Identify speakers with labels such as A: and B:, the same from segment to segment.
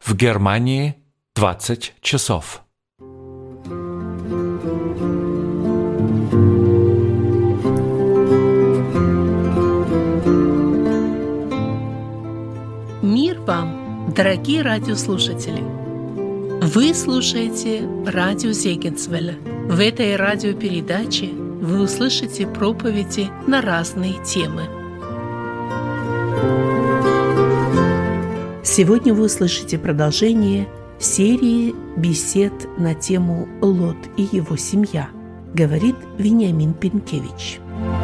A: В Германии 20 часов.
B: Мир вам, дорогие радиослушатели! Вы слушаете радио Зегенсвелля. В этой радиопередаче вы услышите проповеди на разные темы. Сегодня вы услышите продолжение серии бесед на тему «Лот и его семья», говорит Вениамин Пинкевич.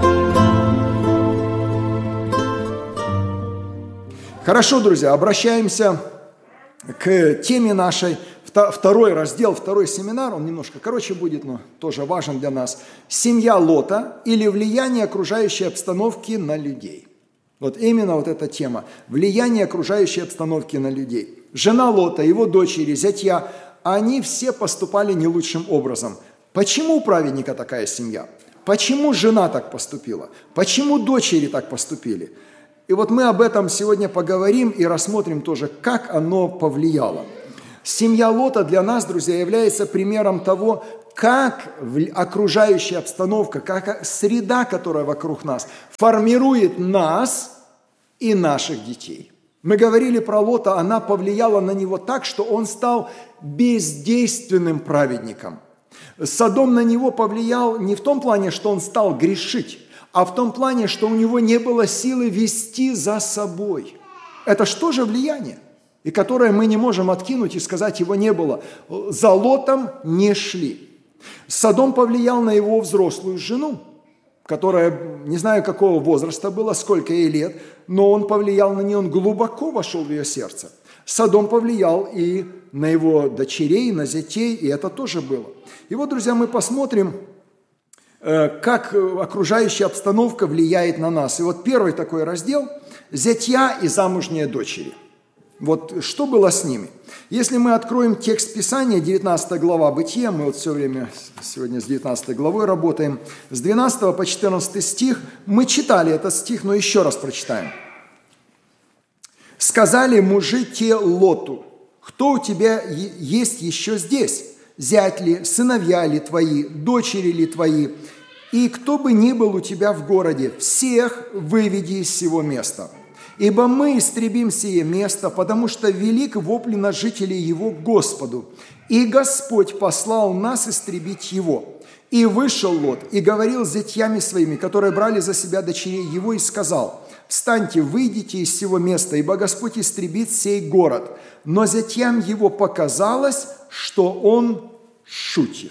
C: Хорошо, друзья, обращаемся к теме нашей. Второй раздел, второй семинар, он немножко короче будет, но тоже важен для нас. Семья Лота или влияние окружающей обстановки на людей. Вот именно вот эта тема. Влияние окружающей обстановки на людей. Жена Лота, его дочери, зятья, они все поступали не лучшим образом. Почему у праведника такая семья? Почему жена так поступила? Почему дочери так поступили? И вот мы об этом сегодня поговорим и рассмотрим тоже, как оно повлияло. Семья Лота для нас, друзья, является примером того, как окружающая обстановка, как среда, которая вокруг нас, формирует нас и наших детей. Мы говорили про Лота, она повлияла на него так, что он стал бездейственным праведником. Содом на него повлиял не в том плане, что он стал грешить, а в том плане, что у него не было силы вести за собой. Это что же влияние? И которое мы не можем откинуть и сказать, его не было. За Лотом не шли. Содом повлиял на его взрослую жену, которая, не знаю какого возраста была, сколько ей лет, но он повлиял на нее, он глубоко вошел в ее сердце. Содом повлиял и на его дочерей, на зятей, и это тоже было. И вот, друзья, мы посмотрим, как окружающая обстановка влияет на нас. И вот первый такой раздел – зятья и замужние дочери. Вот что было с ними? Если мы откроем текст Писания, 19 глава Бытия, мы вот все время сегодня с 19 главой работаем, с 12 по 14 стих, мы читали этот стих, но еще раз прочитаем. «Сказали мужи те Лоту, кто у тебя есть еще здесь? Зять ли, сыновья ли твои, дочери ли твои? И кто бы ни был у тебя в городе, всех выведи из сего места». Ибо мы истребим сие место, потому что велик вопль на жителей его к Господу. И Господь послал нас истребить его. И вышел Лот, и говорил с зятьями своими, которые брали за себя дочерей его, и сказал: «Встаньте, выйдите из сего места, ибо Господь истребит сей город». Но зятьям его показалось, что он шутит.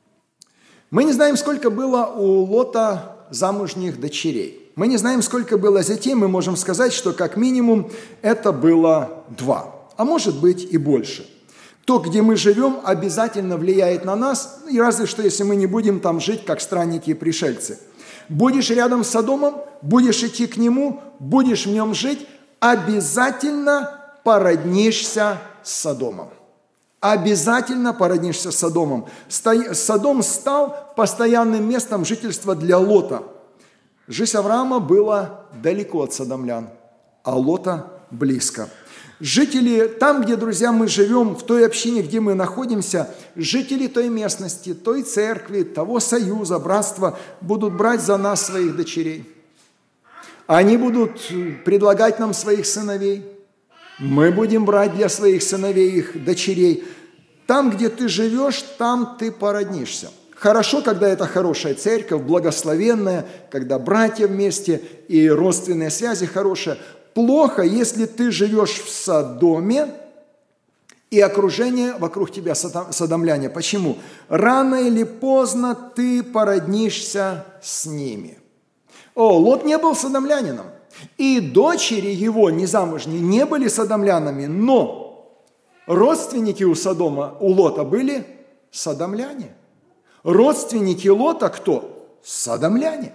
C: Мы не знаем, сколько было у Лота замужних дочерей. Мы не знаем, сколько было зятей, мы можем сказать, что как минимум это было 2, а может быть и больше. То, где мы живем, обязательно влияет на нас, и разве что, если мы не будем там жить, как странники и пришельцы. Будешь рядом с Содомом, будешь идти к нему, будешь в нем жить, обязательно породнишься с Содомом. Обязательно породнишься с Содомом. Содом стал постоянным местом жительства для Лота. Жизнь Авраама была далеко от содомлян, а Лота близко. Жители, там, где, друзья, мы живем, в той общине, где мы находимся, жители той местности, той церкви, того союза, братства будут брать за нас своих дочерей. Они будут предлагать нам своих сыновей. Мы будем брать для своих сыновей их дочерей. Там, где ты живешь, там ты породнишься. Хорошо, когда это хорошая церковь, благословенная, когда братья вместе и родственные связи хорошие. Плохо, если ты живешь в Содоме и окружение вокруг тебя содомляне. Почему? Рано или поздно ты породнишься с ними. Лот не был содомлянином, и дочери его незамужние не были содомлянами, но родственники у Содома, у Лота были содомляне. Родственники Лота кто? Содомляне.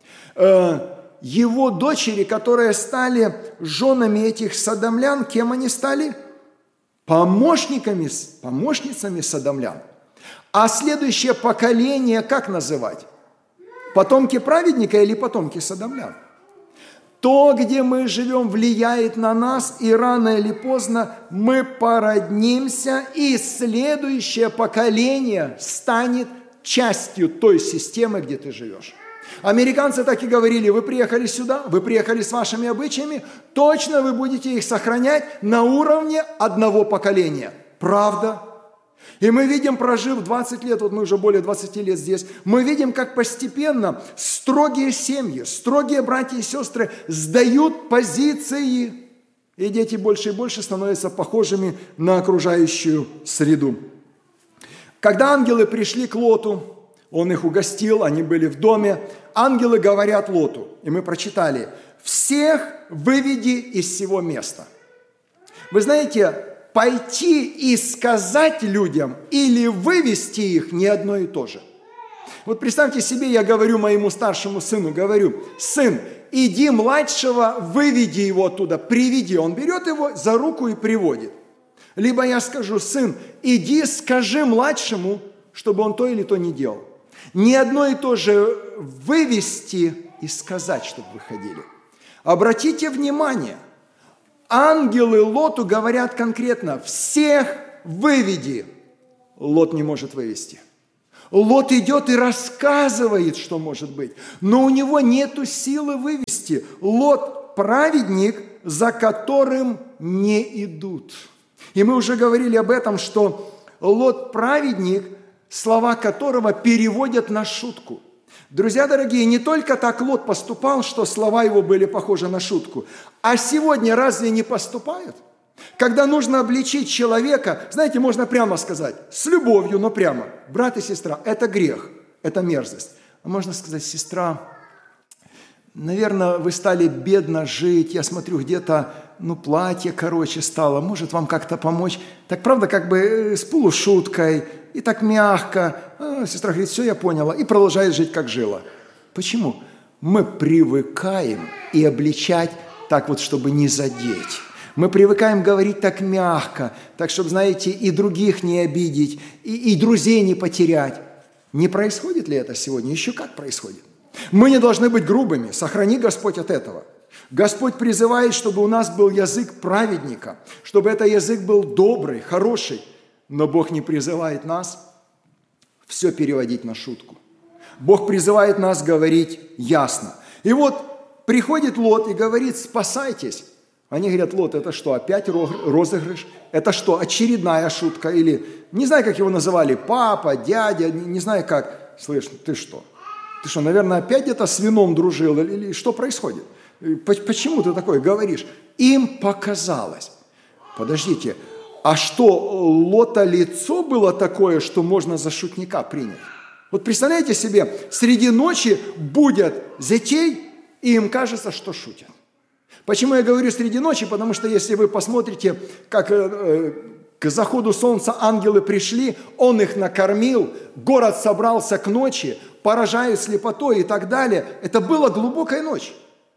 C: Его дочери, которые стали женами этих содомлян, кем они стали? Помощницами содомлян. А следующее поколение как называть? Потомки праведника или потомки содомлян? То, где мы живем, влияет на нас, и рано или поздно мы породнимся, и следующее поколение станет частью той системы, где ты живешь. Американцы так и говорили: вы приехали сюда, вы приехали с вашими обычаями, точно вы будете их сохранять на уровне одного поколения. Правда? И мы видим, прожив 20 лет, вот мы уже более 20 лет здесь, мы видим, как постепенно строгие семьи, строгие братья и сестры сдают позиции, и дети больше и больше становятся похожими на окружающую среду. Когда ангелы пришли к Лоту, он их угостил, они были в доме. Ангелы говорят Лоту, и мы прочитали: «Всех выведи из сего места». Вы знаете, пойти и сказать людям или вывести их не одно и то же. Вот представьте себе, я говорю моему старшему сыну, говорю: сын, иди младшего, выведи его оттуда, приведи. Он берет его за руку и приводит. Либо я скажу: сын, иди скажи младшему, чтобы он то или то не делал. Не одно и то же вывести и сказать, чтобы выходили. Обратите внимание, ангелы Лоту говорят конкретно: всех выведи. Лот не может вывести. Лот идет и рассказывает, что может быть, но у него нету силы вывести. Лот – праведник, за которым не идут. И мы уже говорили об этом, что Лот – праведник, слова которого переводят на шутку. Друзья дорогие, не только так Лот поступал, что слова его были похожи на шутку, а сегодня разве не поступают? Когда нужно обличить человека, знаете, можно прямо сказать, с любовью, но прямо: брат и сестра, это грех, это мерзость. А можно сказать: сестра, наверное, вы стали бедно жить, я смотрю, где-то, платье короче стало, может вам как-то помочь? Так правда, как бы с полушуткой, и так мягко. Сестра говорит: все, я поняла, и продолжает жить, как жила. Почему? Мы привыкаем и обличать так вот, чтобы не задеть. Мы привыкаем говорить так мягко, так, чтобы, знаете, и других не обидеть, и друзей не потерять. Не происходит ли это сегодня? Еще как происходит. Мы не должны быть грубыми. Сохрани, Господь, от этого. Господь призывает, чтобы у нас был язык праведника, чтобы этот язык был добрый, хороший. Но Бог не призывает нас все переводить на шутку. Бог призывает нас говорить ясно. И вот приходит Лот и говорит: спасайтесь. Они говорят: Лот, это что, опять розыгрыш? Это что, очередная шутка? Или, не знаю, как его называли, папа, дядя, не знаю как. Слышь, ты что? Ты что, наверное, опять где-то с вином дружил? Или что происходит? Почему ты такое говоришь? Им показалось. Подождите, а что, Лота лицо было такое, что можно за шутника принять? Вот представляете себе, среди ночи будят зятей, и им кажется, что шутят. Почему я говорю среди ночи? Потому что если вы посмотрите, как к заходу солнца ангелы пришли, он их накормил, город собрался к ночи, поражают слепотой и так далее. Это была глубокая ночь.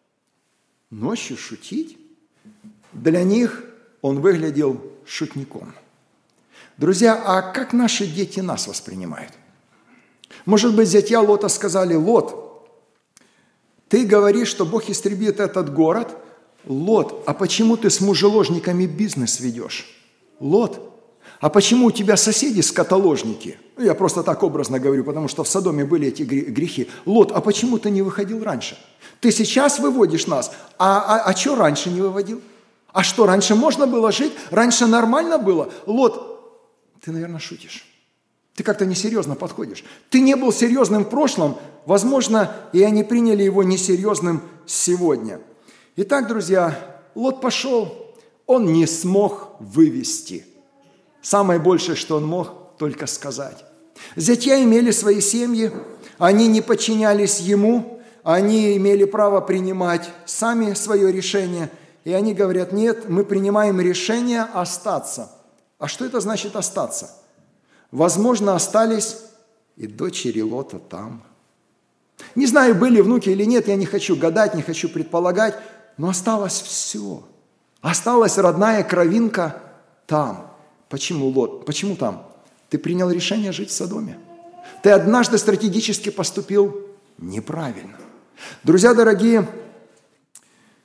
C: Ночью шутить? Для них он выглядел шутником. Друзья, а как наши дети нас воспринимают? Может быть, зятья Лота сказали: Лот, ты говоришь, что Бог истребит этот город. Лот, а почему ты с мужеложниками бизнес ведешь? Лот, а почему у тебя соседи скотоложники? Я просто так образно говорю, потому что в Содоме были эти грехи. Лот, а почему ты не выходил раньше? Ты сейчас выводишь нас, а что раньше не выводил? А что, раньше можно было жить? Раньше нормально было? Лот, ты, наверное, шутишь. Ты как-то несерьезно подходишь. Ты не был серьезным в прошлом, возможно, и они приняли его несерьезным сегодня. Итак, друзья, Лот пошел, он не смог вывести. Самое большее, что он мог, только сказать. Зятья имели свои семьи, они не подчинялись ему, они имели право принимать сами свое решение, и они говорят: нет, мы принимаем решение остаться. А что это значит остаться? Возможно, остались и дочери Лота там. Не знаю, были внуки или нет, я не хочу гадать, не хочу предполагать, но осталось все. Осталась родная кровинка там. Почему, Лот? Почему там? Ты принял решение жить в Содоме. Ты однажды стратегически поступил неправильно. Друзья дорогие,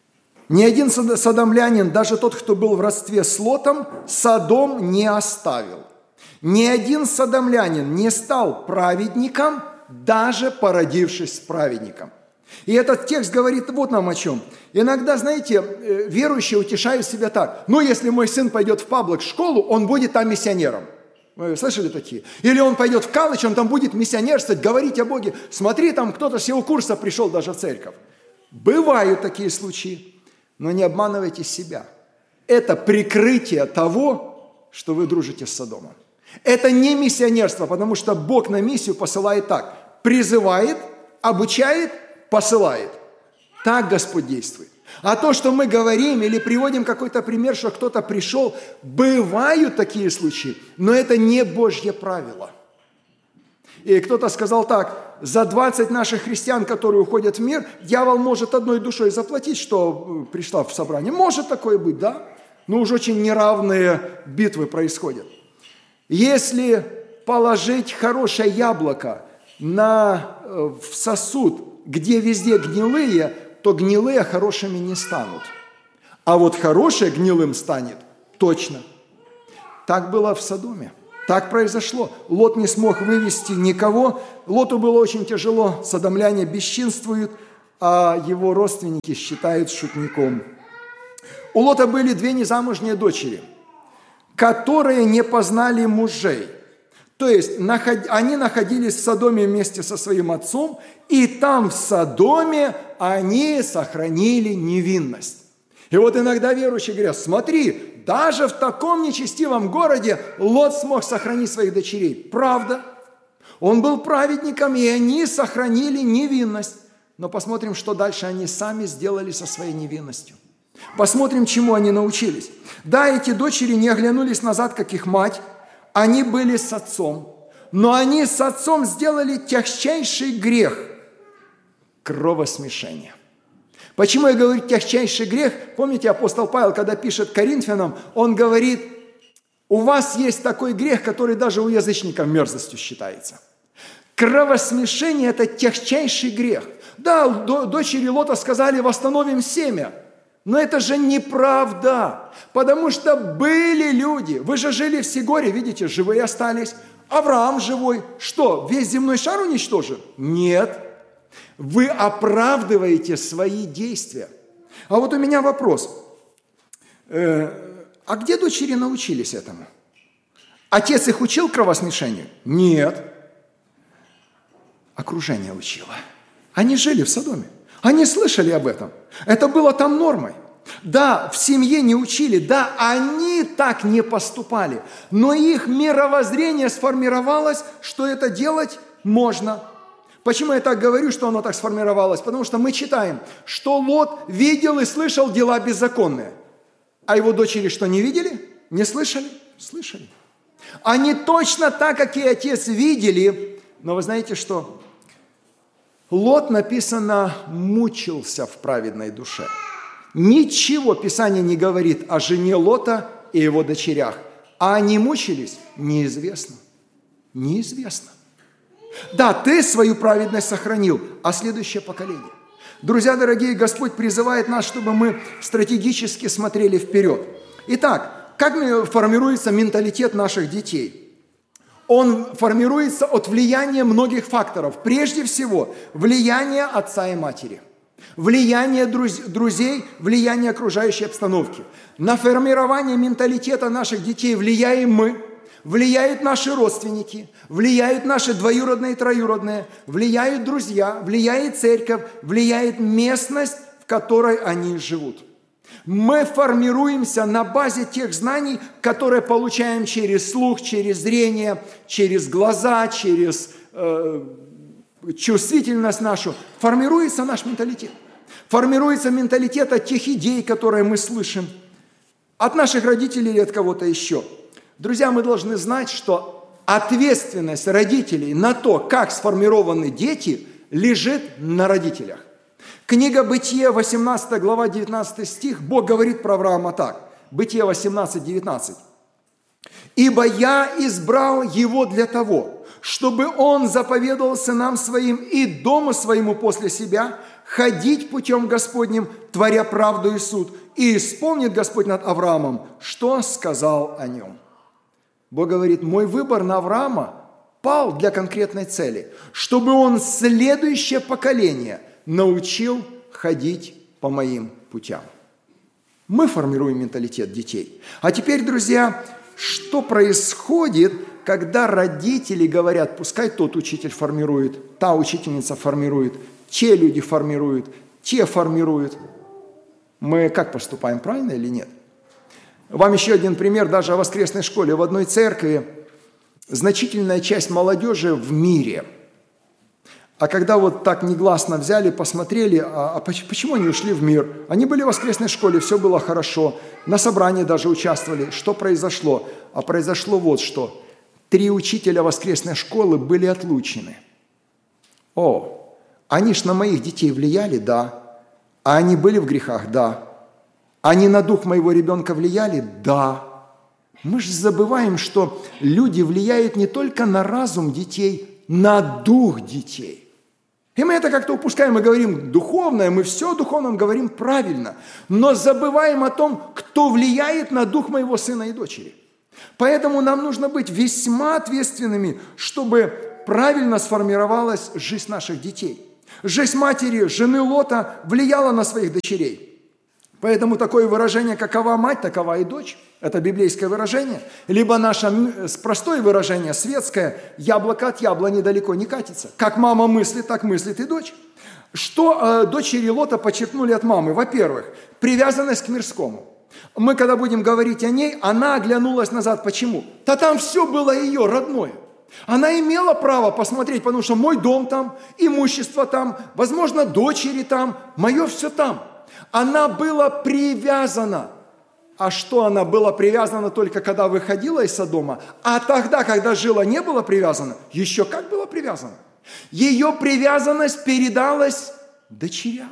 C: Ни один содомлянин, даже тот, кто был в родстве с Лотом, Содом не оставил. Ни один содомлянин не стал праведником, даже породившись с праведником. И этот текст говорит вот нам о чем. Иногда, знаете, верующие утешают себя так. Ну, если мой сын пойдет в паблик-школу, он будет там миссионером. Вы слышали такие? Или он пойдет в колледж, он там будет миссионерствовать, говорить о Боге. Смотри, там кто-то с его курса пришел даже в церковь. Бывают такие случаи, но не обманывайте себя. Это прикрытие того, что вы дружите с Содомом. Это не миссионерство, потому что Бог на миссию посылает так. Призывает, обучает, посылает. Так Господь действует. А то, что мы говорим или приводим какой-то пример, что кто-то пришел, бывают такие случаи, но это не Божье правило. И кто-то сказал так: за 20 наших христиан, которые уходят в мир, дьявол может одной душой заплатить, что пришла в собрание. Может такое быть, да? Но уж очень неравные битвы происходят. Если положить хорошее яблоко в сосуд, где везде гнилые, то гнилые хорошими не станут. А вот хорошее гнилым станет точно. Так было в Содоме. Так произошло. Лот не смог вывести никого. Лоту было очень тяжело. Содомляне бесчинствуют, а его родственники считают шутником. У Лота были 2 незамужние дочери, которые не познали мужей. То есть они находились в Содоме вместе со своим отцом, и там в Содоме они сохранили невинность. И вот иногда верующие говорят: смотри, даже в таком нечестивом городе Лот смог сохранить своих дочерей. Правда. Он был праведником, и они сохранили невинность. Но посмотрим, что дальше они сами сделали со своей невинностью. Посмотрим, чему они научились. Да, эти дочери не оглянулись назад, как их мать. Они были с отцом. Но они с отцом сделали тягчайший грех – кровосмешение. Почему я говорю тягчайший грех? Помните, апостол Павел, когда пишет Коринфянам, он говорит: у вас есть такой грех, который даже у язычников мерзостью считается. Кровосмешение – это тягчайший грех. Да, дочери Лота сказали: восстановим семя. Но это же неправда, потому что были люди. Вы же жили в Сигоре, видите, живые остались. Авраам живой. Что, весь земной шар уничтожен? Нет. Вы оправдываете свои действия. А вот у меня вопрос. А где дочери научились этому? Отец их учил кровосмешению? Нет. Окружение учило. Они жили в Содоме. Они слышали об этом. Это было там нормой. Да, в семье не учили, да, они так не поступали. Но их мировоззрение сформировалось, что это делать можно. Почему я так говорю, что оно так сформировалось? Потому что мы читаем, что Лот видел и слышал дела беззаконные. А его дочери что, не видели? Не слышали? Слышали. Они точно так, как и отец, видели. Но вы знаете что? Лот, написано, мучился в праведной душе. Ничего Писание не говорит о жене Лота и его дочерях. А они мучились? Неизвестно. Неизвестно. Да, ты свою праведность сохранил, а следующее поколение. Друзья дорогие, Господь призывает нас, чтобы мы стратегически смотрели вперед. Итак, как формируется менталитет наших детей? Он формируется от влияния многих факторов. Прежде всего, влияние отца и матери. Влияние друзей, влияние окружающей обстановки. На формирование менталитета наших детей влияем мы, влияют наши родственники, влияют наши двоюродные и троюродные, влияют друзья, влияет церковь, влияет местность, в которой они живут. Мы формируемся на базе тех знаний, которые получаем через слух, через зрение, через глаза, через чувствительность нашу. Формируется наш менталитет. Формируется менталитет от тех идей, которые мы слышим, от наших родителей или от кого-то еще. Друзья, мы должны знать, что ответственность родителей на то, как сформированы дети, лежит на родителях. Книга Бытие, 18 глава, 19 стих, Бог говорит про Авраама так. Бытие 18, 19. «Ибо я избрал его для того, чтобы он заповедовал сынам своим и дому своему после себя, ходить путем Господним, творя правду и суд. И исполнит Господь над Авраамом, что сказал о нем». Бог говорит, мой выбор на Авраама пал для конкретной цели, чтобы он следующее поколение научил ходить по моим путям. Мы формируем менталитет детей. А теперь, друзья, что происходит, когда родители говорят, пускай тот учитель формирует, та учительница формирует, те люди формируют, те формируют. Мы как поступаем, правильно или нет? Вам еще один пример даже о воскресной школе. В одной церкви значительная часть молодежи в мире. А когда вот так негласно взяли, посмотрели, почему они ушли в мир? Они были в воскресной школе, все было хорошо, на собрании даже участвовали. Что произошло? А произошло вот что. 3 учителя воскресной школы были отлучены. Они ж на моих детей влияли? Да. А они были в грехах? Да. Они на дух моего ребенка влияли? Да. Мы же забываем, что люди влияют не только на разум детей, на дух детей. И мы это как-то упускаем, мы говорим духовное, мы все о духовном говорим правильно, но забываем о том, кто влияет на дух моего сына и дочери. Поэтому нам нужно быть весьма ответственными, чтобы правильно сформировалась жизнь наших детей. Жизнь матери, жены Лота влияла на своих дочерей. Поэтому такое выражение, какова мать, такова и дочь. Это библейское выражение. Либо наше простое выражение, светское, яблоко от яблони далеко не катится. Как мама мыслит, так мыслит и дочь. Что дочери Лота почерпнули от мамы? Во-первых, привязанность к мирскому. Мы, когда будем говорить о ней, она оглянулась назад. Почему? Да там все было ее родное. Она имела право посмотреть, потому что мой дом там, имущество там, возможно, дочери там, мое все там. Она была привязана. А что она была привязана только когда выходила из Содома? А тогда, когда жила, не была привязана? Еще как была привязана? Ее привязанность передалась дочерям.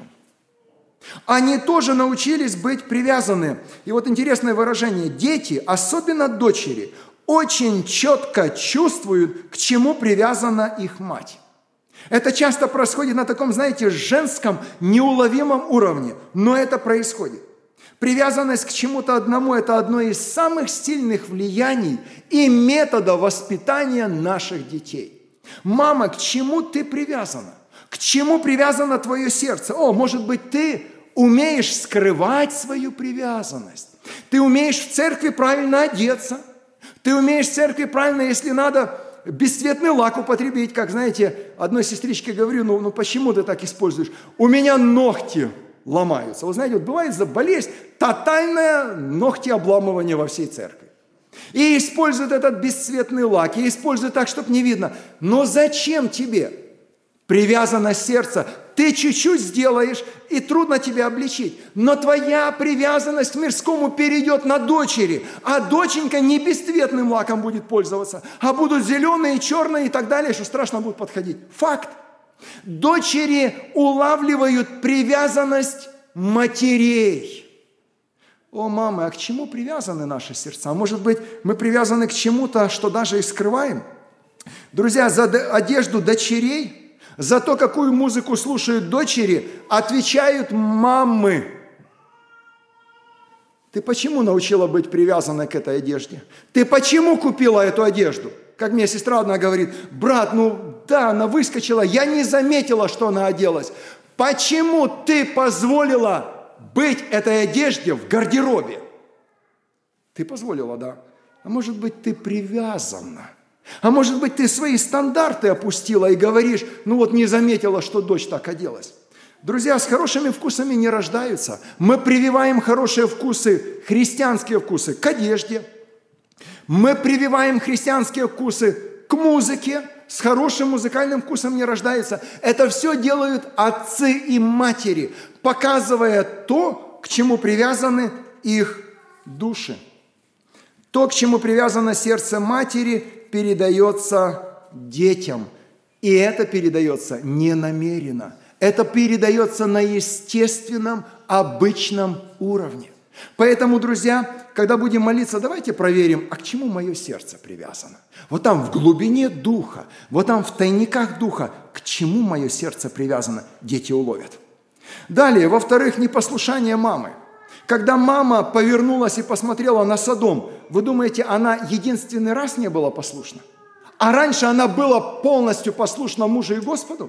C: Они тоже научились быть привязаны. И вот интересное выражение. Дети, особенно дочери, очень четко чувствуют, к чему привязана их мать. Это часто происходит на таком, знаете, женском, неуловимом уровне, но это происходит. Привязанность к чему-то одному – это одно из самых сильных влияний и методов воспитания наших детей. Мама, к чему ты привязана? К чему привязано твое сердце? Может быть, ты умеешь скрывать свою привязанность. Ты умеешь в церкви правильно одеться. Ты умеешь в церкви правильно, если надо, бесцветный лак употребить, как, знаете, одной сестричке говорю, ну почему ты так используешь? У меня ногти ломаются. Вы знаете, вот бывает болезнь, тотальное ногтеобламывание во всей церкви. И используют этот бесцветный лак, и используют так, чтобы не видно. Но зачем тебе? Привязано сердце. Ты чуть-чуть сделаешь, и трудно тебя обличить. Но твоя привязанность к мирскому перейдет на дочери. А доченька не бесцветным лаком будет пользоваться, а будут зеленые, черные и так далее, что страшно будет подходить. Факт. Дочери улавливают привязанность матерей. Мамы, а к чему привязаны наши сердца? Может быть, мы привязаны к чему-то, что даже и скрываем? Друзья, за одежду дочерей, за то, какую музыку слушают дочери, отвечают мамы. Ты почему научила быть привязанной к этой одежде? Ты почему купила эту одежду? Как мне сестра одна говорит, брат, она выскочила, я не заметила, что она оделась. Почему ты позволила быть этой одежде в гардеробе? Ты позволила, да. А может быть, ты привязана. А может быть, ты свои стандарты опустила и говоришь, не заметила, что дочь так оделась. Друзья, с хорошими вкусами не рождаются. Мы прививаем хорошие вкусы, христианские вкусы к одежде. Мы прививаем христианские вкусы к музыке. С хорошим музыкальным вкусом не рождаются. Это все делают отцы и матери, показывая то, к чему привязаны их души. То, к чему привязано сердце матери, передается детям. И это передается не намеренно. Это передается на естественном, обычном уровне. Поэтому, друзья, когда будем молиться, давайте проверим, а к чему мое сердце привязано. Вот там в глубине духа, вот там в тайниках духа, к чему мое сердце привязано, дети уловят. Далее, во-вторых, непослушание мамы. Когда мама повернулась и посмотрела на Содом, вы думаете, она единственный раз не была послушна? А раньше она была полностью послушна мужу и Господу?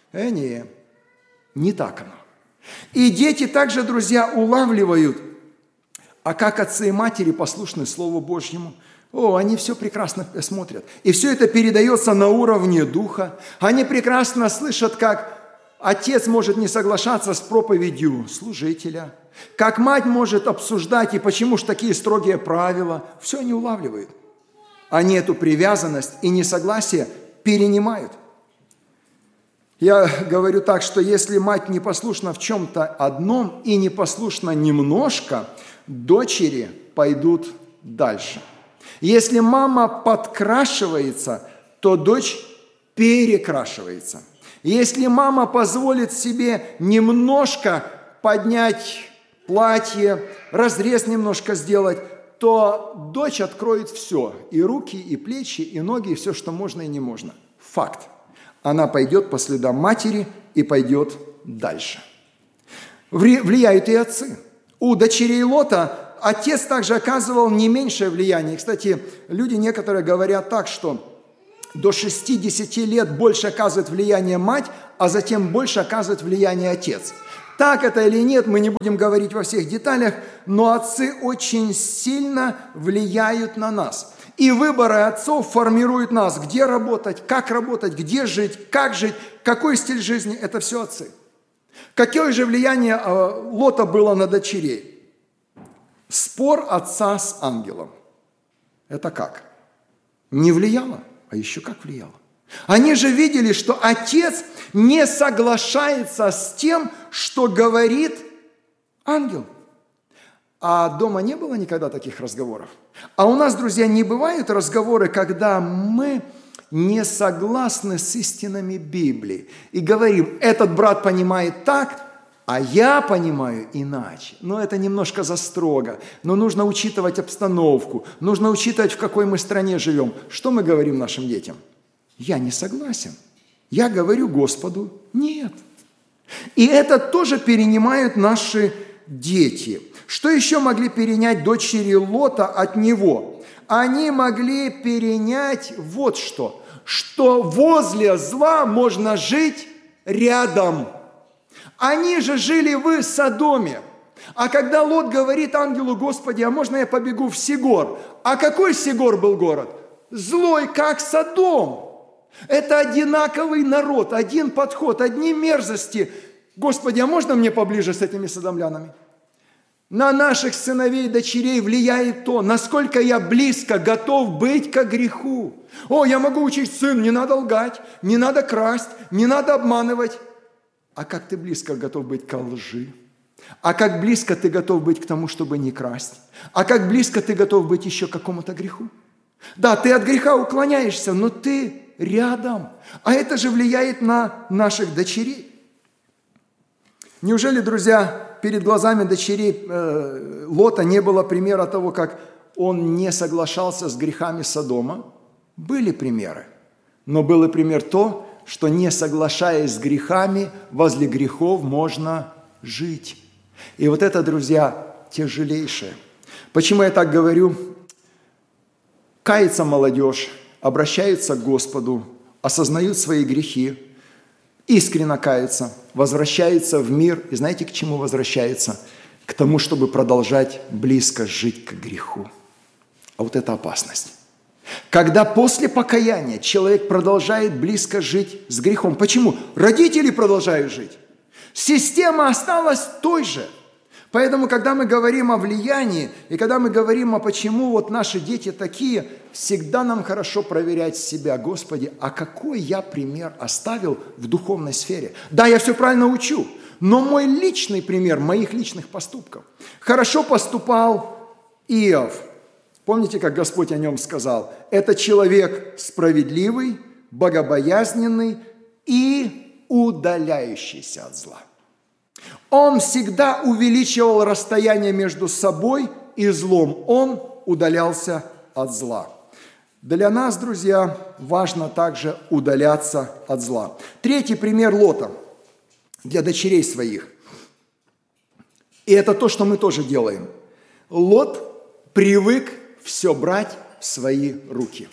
C: Не так оно. И дети также, друзья, улавливают, а как отцы и матери послушны Слову Божьему. Они все прекрасно смотрят. И все это передается на уровне духа. Они прекрасно слышат, как отец может не соглашаться с проповедью служителя, как мать может обсуждать, и почему же такие строгие правила. Все они улавливают. Они эту привязанность и несогласие перенимают. Я говорю так, что если мать непослушна в чем-то одном и непослушна немножко, дочери пойдут дальше. Если мама подкрашивается, то дочь перекрашивается. Если мама позволит себе немножко поднять платье, разрез немножко сделать, то дочь откроет все. И руки, и плечи, и ноги, и все, что можно и не можно. Факт. Она пойдет по следам матери и пойдет дальше. Влияют и отцы. У дочерей Лота отец также оказывал не меньшее влияние. Кстати, люди некоторые говорят так, что до 60 лет больше оказывает влияние мать, а затем больше оказывает влияние отец. Так это или нет, мы не будем говорить во всех деталях, но отцы очень сильно влияют на нас. И выборы отцов формируют нас, где работать, где жить, как жить, какой стиль жизни – это все отцы. Какое же влияние Лота было на дочерей? Спор отца с ангелом. Это как? Не влияло, а еще как влияло. Они же видели, что отец не соглашается с тем, что говорит ангел. А дома не было никогда таких разговоров. А у нас, друзья, не бывают разговоры, когда мы не согласны с истинами Библии и говорим, этот брат понимает так, а я понимаю иначе. Но это немножко застрого. Но нужно учитывать обстановку, нужно учитывать, в какой мы стране живем. Что мы говорим нашим детям? Я не согласен. Я говорю Господу нет. И это тоже перенимают наши дети. Что еще могли перенять дочери Лота от него? Они могли перенять вот что возле зла можно жить рядом. Они же жили в Содоме. А когда Лот говорит ангелу: Господи, а можно я побегу в Сигор? А какой Сигор был город? Злой, как Содом. Это одинаковый народ, один подход, одни мерзости. Господи, а можно мне поближе с этими содомлянами? На наших сыновей и дочерей влияет то, насколько я близко готов быть ко греху. Я могу учить: сын, не надо лгать, не надо красть, не надо обманывать. А как ты близко готов быть ко лжи? А как близко ты готов быть к тому, чтобы не красть? А как близко ты готов быть еще к какому-то греху? Да, ты от греха уклоняешься, но ты рядом. А это же влияет на наших дочерей. Неужели, друзья, перед глазами дочерей Лота не было примера того, как он не соглашался с грехами Содома? Были примеры. Но был и пример то, что не соглашаясь с грехами, возле грехов можно жить. И вот это, друзья, тяжелейшее. Почему я так говорю? Кается молодежь, обращаются к Господу, осознают свои грехи, искренне каются, возвращаются в мир. И знаете, к чему возвращаются? К тому, чтобы продолжать близко жить к греху. А вот это опасность. Когда после покаяния человек продолжает близко жить с грехом. Почему? Родители продолжают жить. Система осталась той же. Поэтому, когда мы говорим о влиянии, и когда мы говорим о почему вот наши дети такие, всегда нам хорошо проверять себя. Господи, а какой я пример оставил в духовной сфере? Да, я все правильно учу, но мой личный пример моих личных поступков. Хорошо поступал Иов. Помните, как Господь о нем сказал? Это человек справедливый, богобоязненный и удаляющийся от зла. Он всегда увеличивал расстояние между собой и злом. Он удалялся от зла. Для нас, друзья, важно также удаляться от зла. Третий пример Лота для дочерей своих. И это то, что мы тоже делаем. Лот привык все брать в свои руки.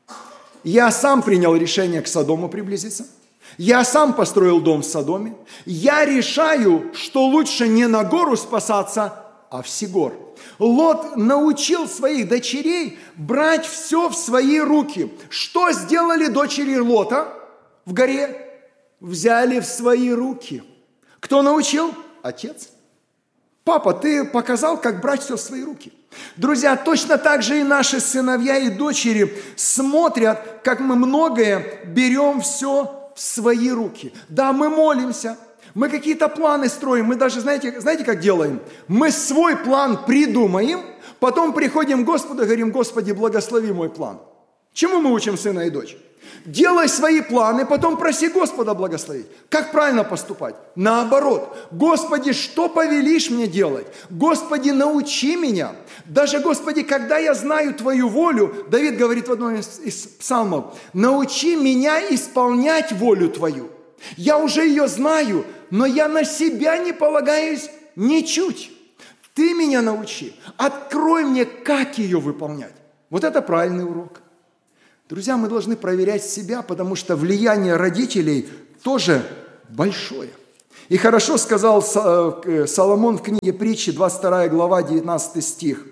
C: Я сам принял решение к Содому приблизиться. Я сам построил дом в Содоме. Я решаю, что лучше не на гору спасаться, а в Сигор. Лот научил своих дочерей брать все в свои руки. Что сделали дочери Лота в горе? Взяли в свои руки. Кто научил? Отец. Папа, ты показал, как брать все в свои руки. Друзья, точно так же и наши сыновья и дочери смотрят, как мы многое берем все в свои руки. Да, мы молимся, мы какие-то планы строим, мы даже, знаете, как делаем? Мы свой план придумаем, потом приходим к Господу и говорим: Господи, благослови мой план. Чему мы учим сына и дочь? Делай свои планы, потом проси Господа благословить. Как правильно поступать? Наоборот. Господи, что повелишь мне делать? Господи, научи меня. Даже, Господи, когда я знаю Твою волю, Давид говорит в одном из псалмов: научи меня исполнять волю Твою. Я уже ее знаю, но я на себя не полагаюсь ничуть. Ты меня научи. Открой мне, как ее выполнять. Вот это правильный урок. Друзья, мы должны проверять себя, потому что влияние родителей тоже большое. И хорошо сказал Соломон в книге Притчи, 22 глава, 19 стих.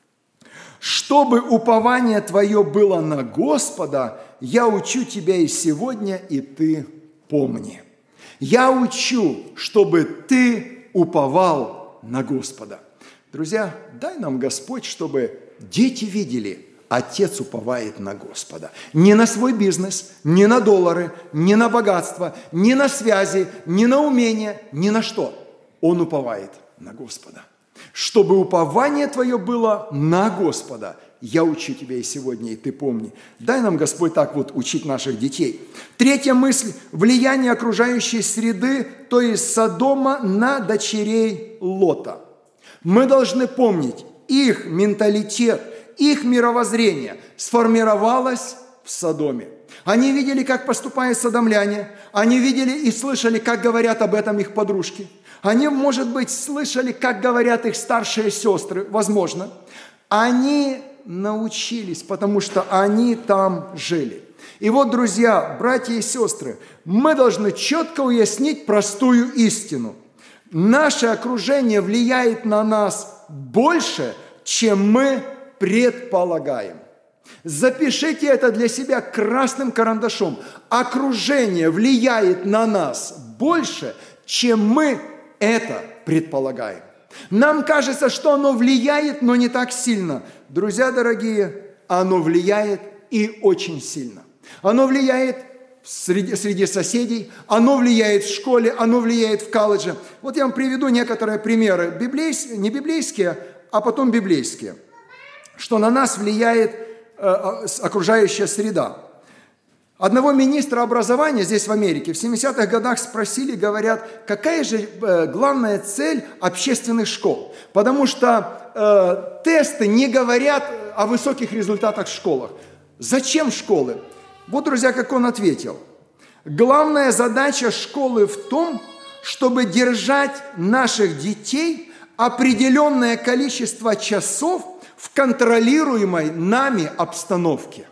C: «Чтобы упование твое было на Господа, я учу тебя и сегодня, и ты помни». Я учу, чтобы ты уповал на Господа. Друзья, дай нам Господь, чтобы дети видели: отец уповает на Господа. Не на свой бизнес, не на доллары, не на богатство, не на связи, не на умения, ни на что. Он уповает на Господа. Чтобы упование твое было на Господа. Я учу тебя и сегодня, и ты помни. Дай нам, Господь, так вот учить наших детей. Третья мысль – влияние окружающей среды, то есть Содома, на дочерей Лота. Мы должны помнить, их менталитет, их мировоззрение сформировалось в Содоме. Они видели, как поступают содомляне. Они видели и слышали, как говорят об этом их подружки. Они, может быть, слышали, как говорят их старшие сестры, возможно. Они научились, потому что они там жили. И вот, друзья, братья и сестры, мы должны четко уяснить простую истину. Наше окружение влияет на нас больше, чем мы предполагаем. Запишите это для себя красным карандашом. Окружение влияет на нас больше, чем мы это предполагаем. Нам кажется, что оно влияет, но не так сильно. Друзья дорогие, оно влияет и очень сильно. Оно влияет среди соседей, оно влияет в школе, оно влияет в колледже. Вот я вам приведу некоторые примеры, не библейские, а потом библейские, что на нас влияет окружающая среда. Одного министра образования здесь в Америке в 70-х годах спросили, говорят, какая же главная цель общественных школ? Потому что тесты не говорят о высоких результатах в школах. Зачем школы? Вот, друзья, как он ответил. Главная задача школы в том, чтобы держать наших детей определенное количество часов в контролируемой нами обстановке.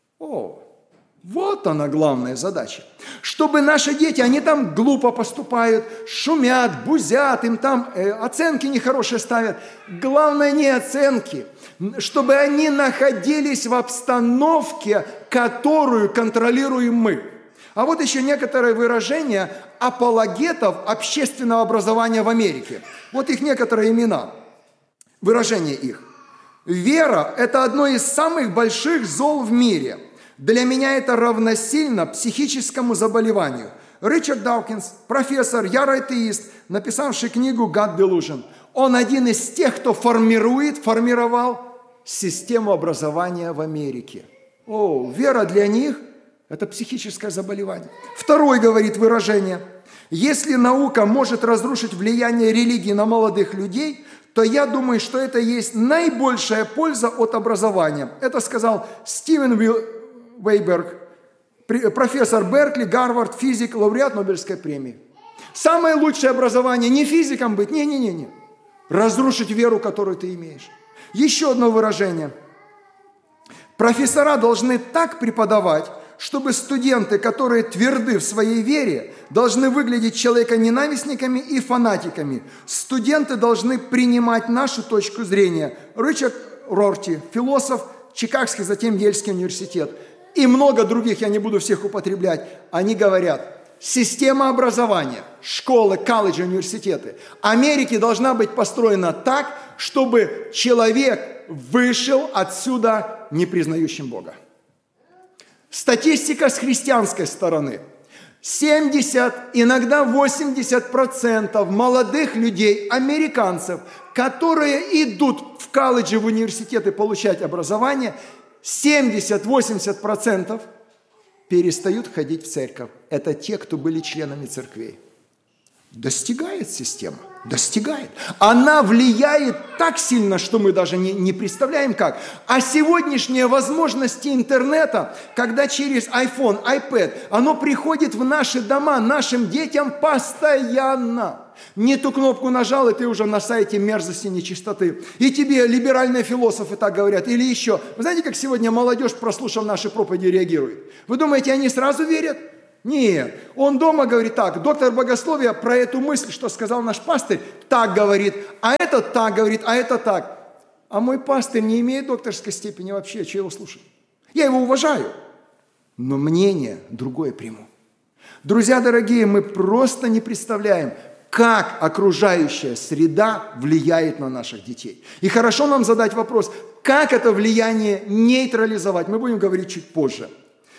C: Вот она главная задача. Чтобы наши дети, они там глупо поступают, шумят, бузят, им там оценки нехорошие ставят. Главное не оценки, чтобы они находились в обстановке, которую контролируем мы. А вот еще некоторые выражения апологетов общественного образования в Америке. Вот их некоторые имена, выражения их. Вера – это одно из самых больших зол в мире. Для меня это равносильно психическому заболеванию. Ричард Дawkins, профессор, ярый атеист, написавший книгу «God Delusion». Он один из тех, кто формировал систему образования в Америке. Вера для них – это психическое заболевание. Второе, говорит выражение, если наука может разрушить влияние религии на молодых людей, то я думаю, что это есть наибольшая польза от образования. Это сказал Стивен Вейберг, профессор Беркли, Гарвард, физик, лауреат Нобелевской премии. Самое лучшее образование не физиком быть, не. разрушить веру, которую ты имеешь. Еще одно выражение. Профессора должны так преподавать, чтобы студенты, которые тверды в своей вере, должны выглядеть человеконенавистниками и фанатиками. Студенты должны принимать нашу точку зрения. Ричард Рорти, философ, Чикагский, затем Ельский университет. И много других, я не буду всех употреблять. Они говорят, система образования, школы, колледжи, университеты Америки должна быть построена так, чтобы человек вышел отсюда не признающим Бога. Статистика с христианской стороны. 70, иногда 80% молодых людей, американцев, которые идут в колледжи, в университеты получать образование, 70-80% перестают ходить в церковь. Это те, кто были членами церквей. Достигает система, достигает. Она влияет так сильно, что мы даже не представляем как. А сегодняшние возможности интернета, когда через iPhone, iPad, оно приходит в наши дома, нашим детям постоянно. Не ту кнопку нажал, и ты уже на сайте мерзости, нечистоты. И тебе либеральные философы так говорят. Или еще. Вы знаете, как сегодня молодежь, прослушав наши проповеди, реагирует? Вы думаете, они сразу верят? Нет. Он дома говорит так. Доктор богословия про эту мысль, что сказал наш пастырь, так говорит. А этот так говорит, а это так. А мой пастырь не имеет докторской степени вообще. Чего его слушать? Я его уважаю. Но мнение другое приму. Друзья дорогие, мы просто не представляем, как окружающая среда влияет на наших детей. И хорошо нам задать вопрос, как это влияние нейтрализовать. Мы будем говорить чуть позже.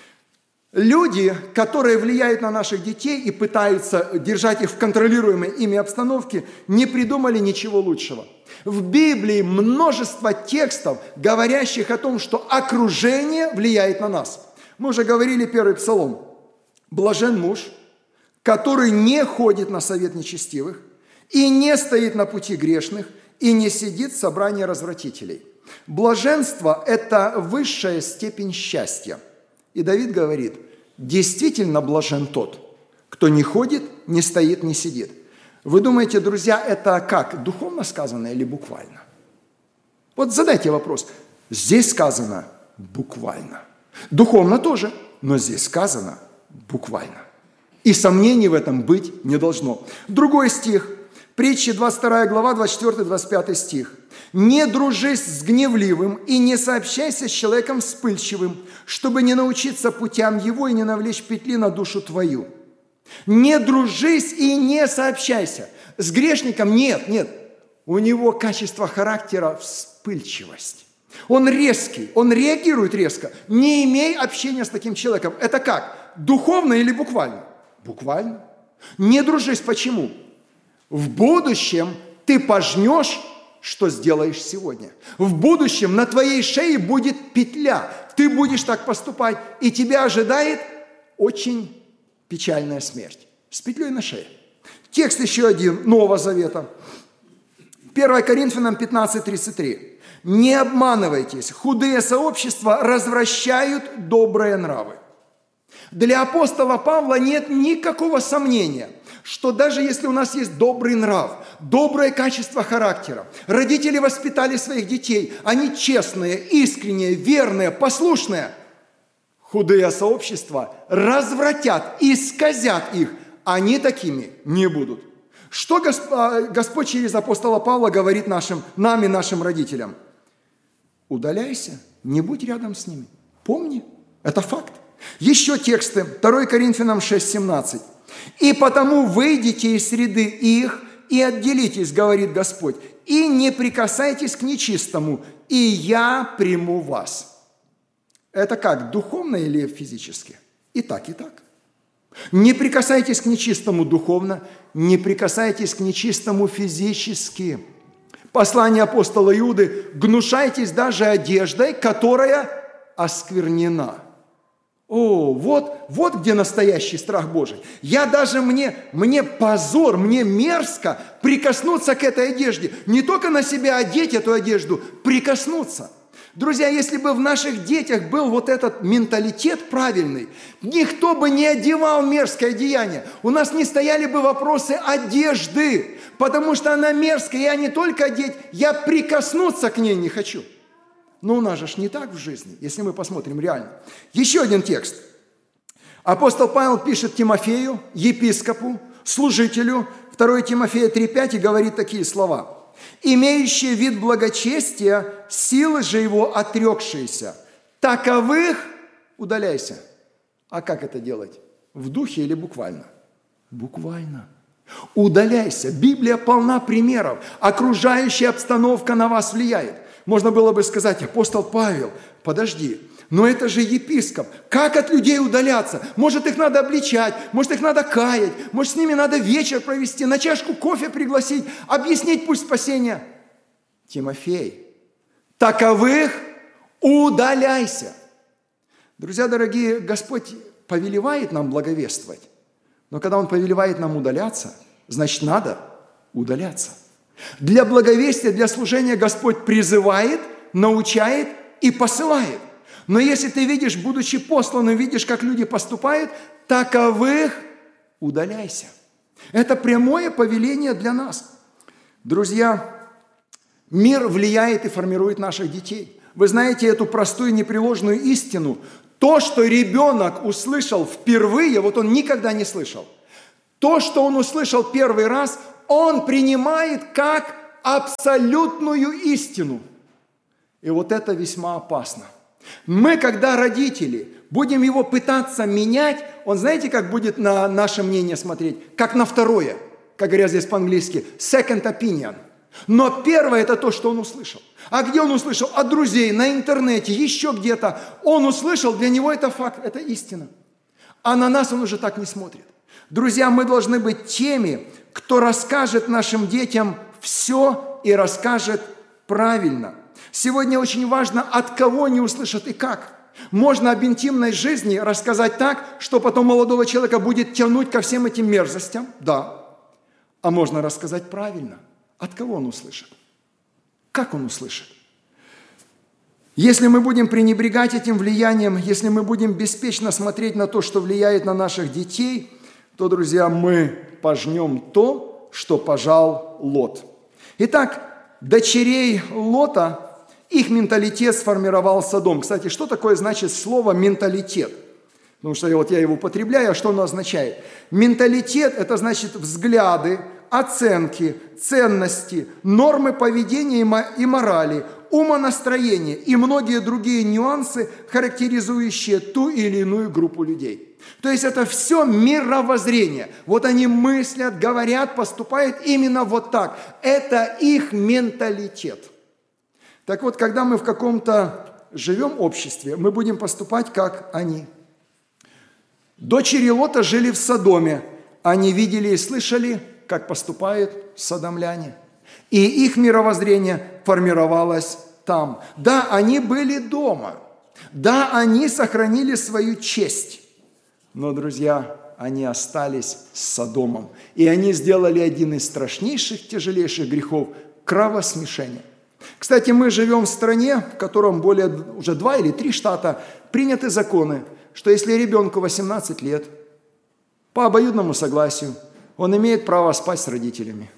C: Люди, которые влияют на наших детей и пытаются держать их в контролируемой ими обстановке, не придумали ничего лучшего. В Библии множество текстов, говорящих о том, что окружение влияет на нас. Мы уже говорили первый псалом. «Блажен муж, который не ходит на совет нечестивых, и не стоит на пути грешных, и не сидит в собрании развратителей». Блаженство – это высшая степень счастья. И Давид говорит, действительно блажен тот, кто не ходит, не стоит, не сидит. Вы думаете, друзья, это как, духовно сказано или буквально? Вот задайте вопрос. Здесь сказано буквально. Духовно тоже, но здесь сказано буквально. И сомнений в этом быть не должно. Другой стих, Притчи 22 глава, 24-25 стих. «Не дружись с гневливым и не сообщайся с человеком вспыльчивым, чтобы не научиться путям его и не навлечь петли на душу твою». Не дружись и не сообщайся. С грешником нет. У него качество характера вспыльчивость. Он резкий, он реагирует резко. Не имей общения с таким человеком. Это как? Духовно или буквально? Буквально. Не дружись. Почему? В будущем ты пожнешь, что сделаешь сегодня. В будущем на твоей шее будет петля. Ты будешь так поступать, и тебя ожидает очень печальная смерть. С петлей на шее. Текст еще один, Нового Завета. 1 Коринфянам 15:33. «Не обманывайтесь, худые сообщества развращают добрые нравы». Для апостола Павла нет никакого сомнения, что даже если у нас есть добрый нрав, доброе качество характера, родители воспитали своих детей, они честные, искренние, верные, послушные, худые сообщества развратят, исказят их, они такими не будут. Что Господь через апостола Павла говорит нашим родителям? Удаляйся, не будь рядом с ними. Помни, это факт. Еще тексты, 2 Коринфянам 6:17. «И потому выйдите из среды их и отделитесь, говорит Господь, и не прикасайтесь к нечистому, и я приму вас». Это как, духовно или физически? И так, и так. Не прикасайтесь к нечистому духовно, не прикасайтесь к нечистому физически. Послание апостола Иуды: «Гнушайтесь даже одеждой, которая осквернена». О, вот где настоящий страх Божий. Мне позор, мне мерзко прикоснуться к этой одежде. Не только на себя одеть эту одежду, прикоснуться. Друзья, если бы в наших детях был вот этот менталитет правильный, никто бы не одевал мерзкое одеяние. У нас не стояли бы вопросы одежды, потому что она мерзкая. Я не только одеть, я прикоснуться к ней не хочу. Но у нас же не так в жизни, если мы посмотрим реально. Еще один текст. Апостол Павел пишет Тимофею, епископу, служителю, 2 Тимофея 3,5, и говорит такие слова. «Имеющие вид благочестия, силы же его отрекшиеся, таковых удаляйся». А как это делать? В духе или буквально? Буквально. Удаляйся. Библия полна примеров. Окружающая обстановка на вас влияет. Можно было бы сказать: апостол Павел, подожди, но это же епископ. Как от людей удаляться? Может, их надо обличать, может, их надо каять, может, с ними надо вечер провести, на чашку кофе пригласить, объяснить путь спасения. Тимофей, таковых удаляйся. Друзья дорогие, Господь повелевает нам благовествовать, но когда Он повелевает нам удаляться, значит, надо удаляться. Для благовестия, для служения Господь призывает, научает и посылает. Но если ты видишь, будучи посланным, видишь, как люди поступают, таковых удаляйся. Это прямое повеление для нас. Друзья, мир влияет и формирует наших детей. Вы знаете эту простую непреложную истину. То, что ребенок услышал впервые, вот он никогда не слышал. То, что он услышал первый раз, он принимает как абсолютную истину. И вот это весьма опасно. Мы, когда родители, будем его пытаться менять, он, знаете, как будет на наше мнение смотреть? Как на второе, как говорят здесь по-английски, second opinion. Но первое – это то, что он услышал. А где он услышал? От друзей, на интернете, еще где-то. Он услышал, для него это факт, это истина. А на нас он уже так не смотрит. Друзья, мы должны быть теми, кто расскажет нашим детям все и расскажет правильно. Сегодня очень важно, от кого они услышат и как. Можно об интимной жизни рассказать так, что потом молодого человека будет тянуть ко всем этим мерзостям, да. А можно рассказать правильно, от кого он услышит, как он услышит. Если мы будем пренебрегать этим влиянием, если мы будем беспечно смотреть на то, что влияет на наших детей, то, друзья, мы пожнем то, что пожал Лот. Итак, дочерей Лота, их менталитет сформировал Содом. Кстати, что такое значит слово «менталитет»? Потому что я его употребляю, а что оно означает? Менталитет – это значит взгляды, оценки, ценности, нормы поведения и морали, умонастроение и многие другие нюансы, характеризующие ту или иную группу людей. То есть это все мировоззрение. Вот они мыслят, говорят, поступают именно вот так. Это их менталитет. Так вот, когда мы в каком-то живем обществе, мы будем поступать, как они. Дочери Лота жили в Содоме. Они видели и слышали, как поступают содомляне. И их мировоззрение формировалось там. Да, они были дома. Да, они сохранили свою честь. Но, друзья, они остались с Содомом. И они сделали один из страшнейших, тяжелейших грехов – кровосмешение. Кстати, мы живем в стране, в котором уже 2 или 3 штата приняты законы, что если ребенку 18 лет, по обоюдному согласию, он имеет право спать с родителями.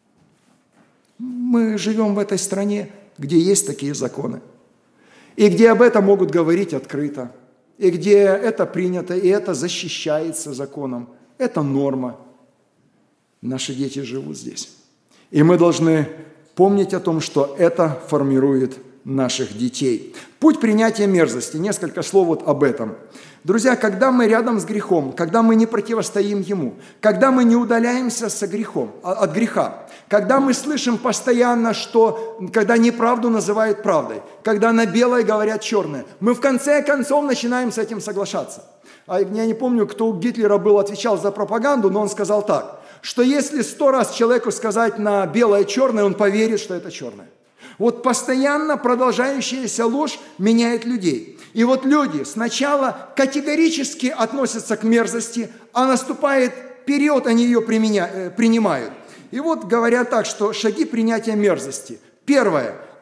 C: Мы живем в этой стране, где есть такие законы, и где об этом могут говорить открыто, и где это принято, и это защищается законом. Это норма. Наши дети живут здесь. И мы должны помнить о том, что это формирует наших детей. Путь принятия мерзости. Несколько слов вот об этом. Друзья, когда мы рядом с грехом, когда мы не противостоим ему, когда мы не удаляемся от греха, когда мы слышим постоянно, когда неправду называют правдой, когда на белое говорят черное, мы в конце концов начинаем с этим соглашаться. Я не помню, кто у Гитлера отвечал за пропаганду, но он сказал так, что если 100 раз человеку сказать на белое черное, он поверит, что это черное. Вот постоянно продолжающаяся ложь меняет людей. И вот люди сначала категорически относятся к мерзости, а наступает период, они ее принимают. И вот говорят так, что шаги принятия мерзости. Первое.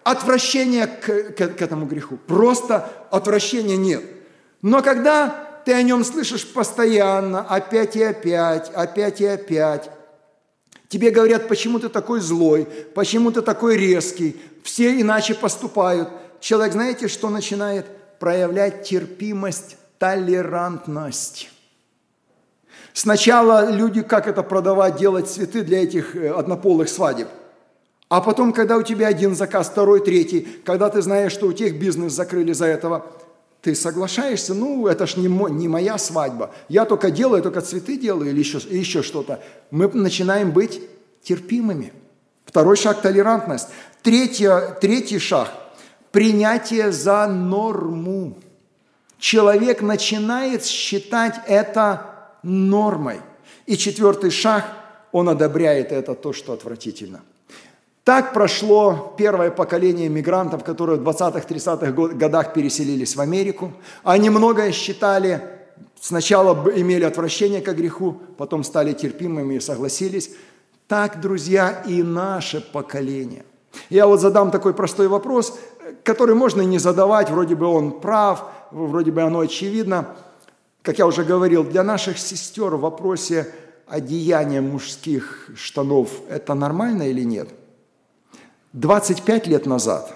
C: отвращения к этому греху. Просто отвращения нет. Но когда ты о нем слышишь постоянно, опять и опять, опять и опять, тебе говорят, почему ты такой злой, почему ты такой резкий, все иначе поступают. Человек, знаете, что начинает? Проявлять терпимость, толерантность. Сначала люди, как это продавать, делать цветы для этих однополых свадеб. А потом, когда у тебя один заказ, второй, третий, когда ты знаешь, что у тех бизнес закрыли за этого, ты соглашаешься, ну, это ж не моя свадьба. Я только делаю, только цветы делаю или еще что-то. Мы начинаем быть терпимыми. Второй шаг – толерантность. Третий шаг – принятие за норму. Человек начинает считать это нормой. И четвертый шаг – он одобряет это, то, что отвратительно. Так прошло первое поколение мигрантов, которые в 20-30-х годах переселились в Америку. Они многое считали, сначала имели отвращение к греху, потом стали терпимыми и согласились. Так, друзья, и наше поколение. Я вот задам такой простой вопрос, который можно и не задавать, вроде бы он прав, вроде бы оно очевидно. Как я уже говорил, для наших сестер в вопросе одеяния мужских штанов это нормально или нет? 25 лет назад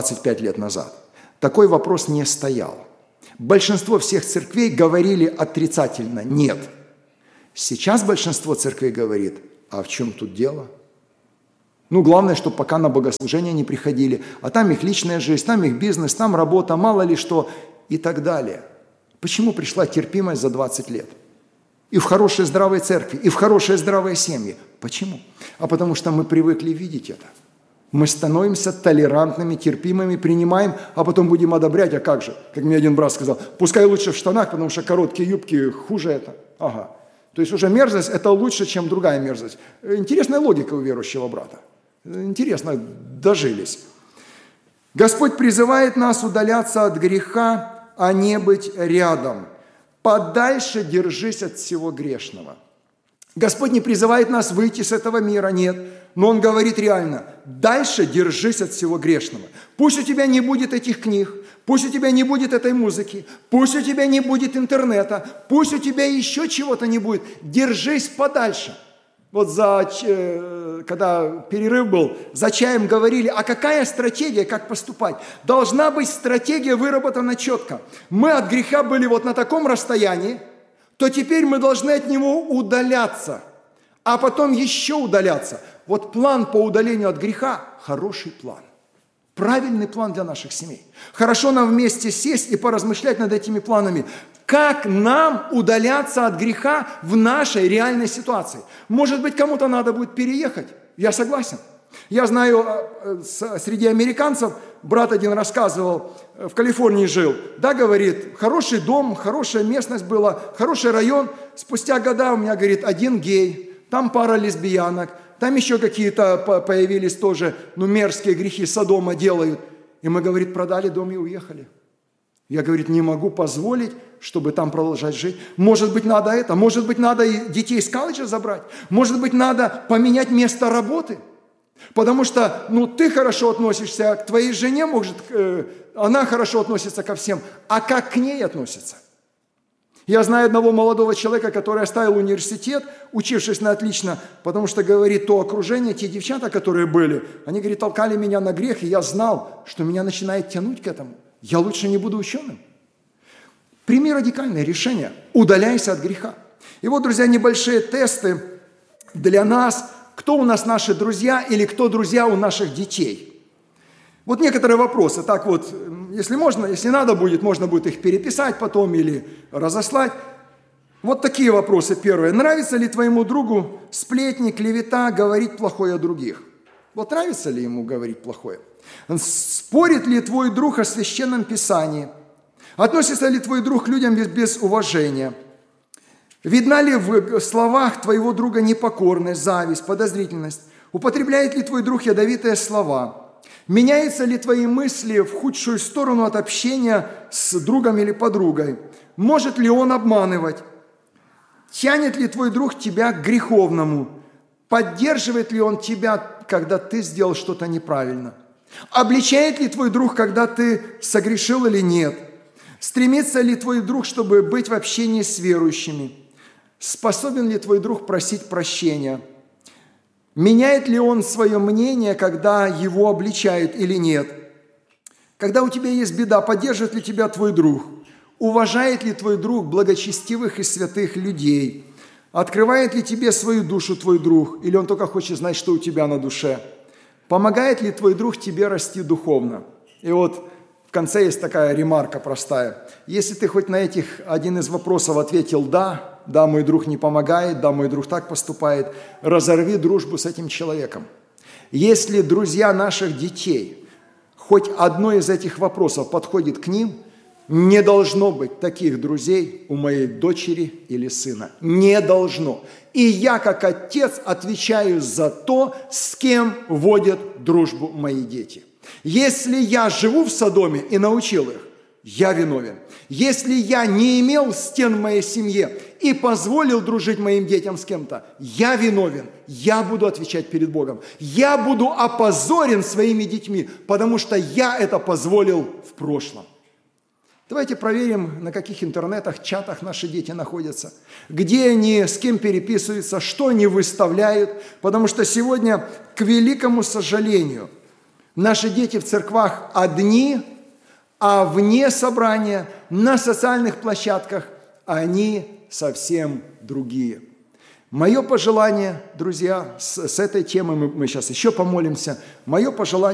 C: такой вопрос не стоял. Большинство всех церквей говорили отрицательно «нет». Сейчас большинство церквей говорит, а в чем тут дело? Ну, главное, чтобы пока на богослужение не приходили, а там их личная жизнь, там их бизнес, там работа, мало ли что и так далее. Почему пришла терпимость за 20 лет? И в хорошей здравой церкви, и в хорошие здравые семьи. Почему? А потому что мы привыкли видеть это. Мы становимся толерантными, терпимыми, принимаем, а потом будем одобрять. А как же? Как мне один брат сказал, пускай лучше в штанах, потому что короткие юбки хуже это. Ага. То есть уже мерзость – это лучше, чем другая мерзость. Интересная логика у верующего брата. Интересно, дожились. Господь призывает нас удаляться от греха, а не быть рядом. Подальше держись от всего грешного. Господь не призывает нас выйти с этого мира, нет. Но Он говорит реально, дальше держись от всего грешного. Пусть у тебя не будет этих книг, пусть у тебя не будет этой музыки, пусть у тебя не будет интернета, пусть у тебя еще чего-то не будет. Держись подальше. Вот когда перерыв был, за чаем говорили, а какая стратегия, как поступать? Должна быть стратегия выработана четко. Мы от греха были вот на таком расстоянии, то теперь мы должны от него удаляться, а потом еще удаляться. Вот план по удалению от греха – хороший план. Правильный план для наших семей. Хорошо нам вместе сесть и поразмышлять над этими планами. Как нам удаляться от греха в нашей реальной ситуации? Может быть, кому-то надо будет переехать. Я согласен. Я знаю, среди американцев, брат один рассказывал, в Калифорнии жил. Да, говорит, хороший дом, хорошая местность была, хороший район. Спустя года у меня, говорит, один гей, там пара лесбиянок, там еще какие-то появились тоже, мерзкие грехи Содома делают. И мы, говорит, продали дом и уехали. Я, говорит, не могу позволить, чтобы там продолжать жить. Может быть, надо это, может быть, надо и детей из колледжа забрать, может быть, надо поменять место работы. Потому что, ты хорошо относишься к твоей жене, может, она хорошо относится ко всем, а как к ней относится? Я знаю одного молодого человека, который оставил университет, учившись на отлично, потому что, говорит, то окружение, те девчата, которые были, они, говорит, толкали меня на грех, и я знал, что меня начинает тянуть к этому. Я лучше не буду ученым. Прими радикальное решение. Удаляйся от греха. И вот, друзья, небольшие тесты для нас. Кто у нас наши друзья или кто друзья у наших детей? Вот некоторые вопросы. Так вот, если можно, если надо будет, можно будет их переписать потом или разослать. Вот такие вопросы. Первое. Нравится ли твоему другу сплетни, клевета, говорить плохое о других? Вот нравится ли ему говорить плохое? Спорит ли твой друг о священном писании? Относится ли твой друг к людям без уважения? Видна ли в словах твоего друга непокорность, зависть, подозрительность? Употребляет ли твой друг ядовитые слова? Меняются ли твои мысли в худшую сторону от общения с другом или подругой? Может ли он обманывать? Тянет ли твой друг тебя к греховному? Поддерживает ли он тебя, когда ты сделал что-то неправильно? Обличает ли твой друг, когда ты согрешил или нет? Стремится ли твой друг, чтобы быть в общении с верующими? Способен ли твой друг просить прощения? Меняет ли он свое мнение, когда его обличают или нет? Когда у тебя есть беда, поддерживает ли тебя твой друг? Уважает ли твой друг благочестивых и святых людей? Открывает ли тебе свою душу твой друг? Или он только хочет знать, что у тебя на душе? Помогает ли твой друг тебе расти духовно? И вот в конце есть такая ремарка простая. Если ты хоть на этих один из вопросов ответил «да», «да, мой друг не помогает», «да, мой друг так поступает», разорви дружбу с этим человеком. Если друзья наших детей, хоть одно из этих вопросов подходит к ним, не должно быть таких друзей у моей дочери или сына. Не должно. И я, как отец, отвечаю за то, с кем водят дружбу мои дети. Если я живу в Содоме и научил их, я виновен. Если я не имел стен в моей семье и позволил дружить моим детям с кем-то, я виновен. Я буду отвечать перед Богом. Я буду опозорен своими детьми, потому что я это позволил в прошлом. Давайте проверим, на каких интернетах, чатах наши дети находятся, где они, с кем переписываются, что они выставляют, потому что сегодня, к великому сожалению, наши дети в церквах одни, а вне собрания, на социальных площадках, они совсем другие. Мое пожелание, друзья, с этой темой мы сейчас еще помолимся, мое пожелание,